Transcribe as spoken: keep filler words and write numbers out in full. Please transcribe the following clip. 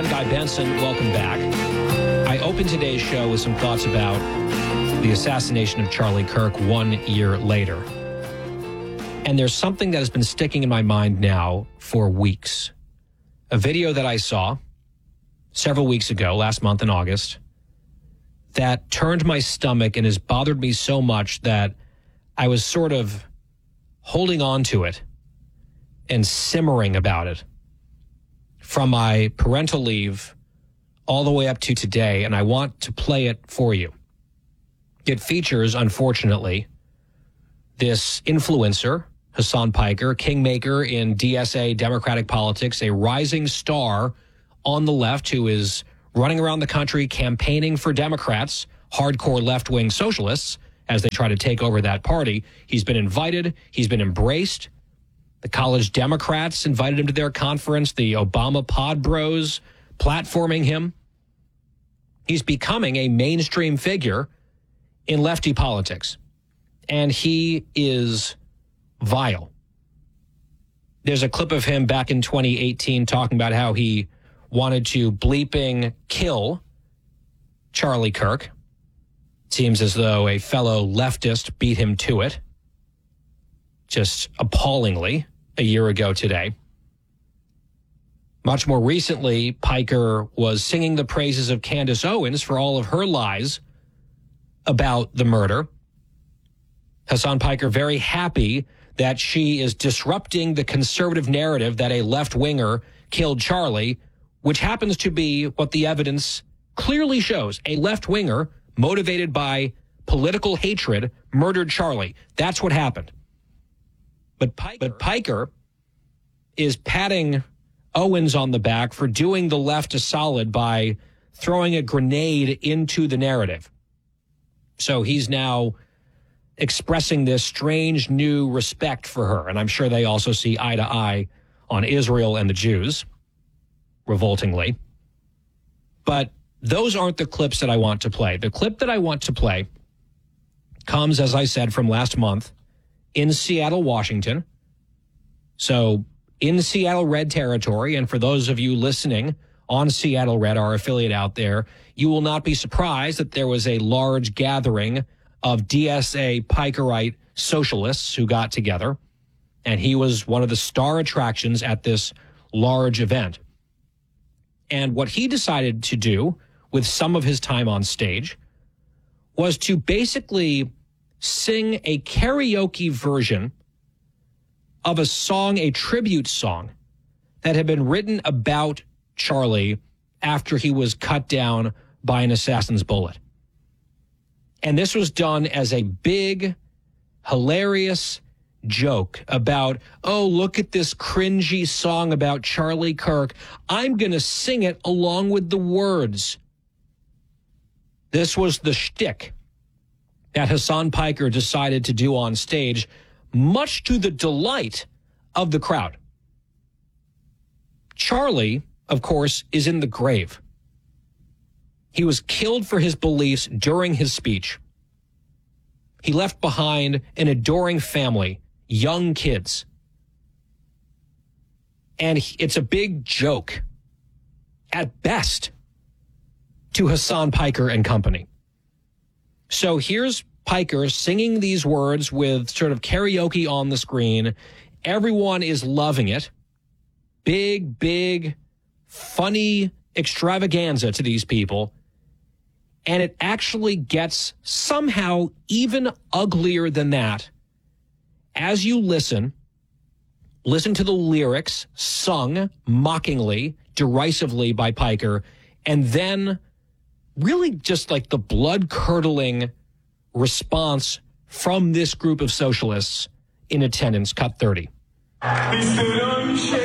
Guy Benson. Welcome back. I opened today's show with some thoughts about the assassination of Charlie Kirk one year later. And there's something that has been sticking in my mind now for weeks. A video that I saw several weeks ago, last month in August, that turned my stomach and has bothered me so much that I was sort of holding on to it and simmering about it from my parental leave all the way up to today, and I want to play it for you. It features, unfortunately, this influencer, Hasan Piker, kingmaker in D S A Democratic politics, a rising star on the left who is running around the country campaigning for Democrats, hardcore left-wing socialists, as they try to take over that party. He's been invited. He's been embraced. The college Democrats invited him to their conference. The Obama Pod Bros platforming him. He's becoming a mainstream figure in lefty politics. And he is vile. There's a clip of him back in twenty eighteen talking about how he wanted to bleeping kill Charlie Kirk. Seems as though a fellow leftist beat him to it. Just appallingly a year ago today. Much more recently, Piker was singing the praises of Candace Owens for all of her lies about the murder. Hasan Piker very happy that she is disrupting the conservative narrative that a left-winger killed Charlie, which happens to be what the evidence clearly shows. A left-winger motivated by political hatred murdered Charlie. That's what happened. But Piker, but Piker is patting Owens on the back for doing the left a solid by throwing a grenade into the narrative. So he's now expressing this strange new respect for her. And I'm sure they also see eye to eye on Israel and the Jews, revoltingly. But those aren't the clips that I want to play. The clip that I want to play comes, as I said, from last month in Seattle, Washington. So in Seattle Red territory, and for those of you listening on Seattle Red, our affiliate out there, you will not be surprised that there was a large gathering of D S A Pikerite socialists who got together, and he was one of the star attractions at this large event. And what he decided to do with some of his time on stage was to basically sing a karaoke version of a song, a tribute song that had been written about Charlie after he was cut down by an assassin's bullet. And this was done as a big, hilarious joke about, oh, look at this cringy song about Charlie Kirk. I'm going to sing it along with the words. This was the shtick that Hasan Piker decided to do on stage, much to the delight of the crowd. Charlie, of course, is in the grave. He was killed for his beliefs during his speech. He left behind an adoring family, young kids. And it's a big joke, at best, to Hasan Piker and company. So here's Piker singing these words with sort of karaoke on the screen. Everyone is loving it. Big, big, funny extravaganza to these people. And it actually gets somehow even uglier than that. As you listen, listen to the lyrics sung mockingly, derisively by Piker, and then really just like the blood-curdling response from this group of socialists in attendance. Cut thirty. He stood unshaken